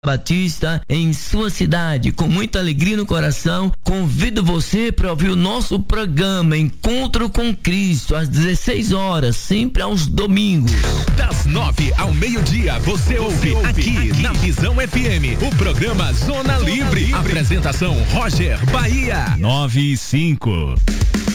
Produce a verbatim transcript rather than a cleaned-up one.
Batista em sua cidade. Com muita alegria no coração, convido você para ouvir o nosso programa Encontro com Cristo às dezesseis horas, sempre aos domingos. Das nove ao meio-dia, você ouve aqui, aqui na Visão F M, o programa Zona, Zona Livre. Livre. Apresentação Roger Bahia. nove e cinco.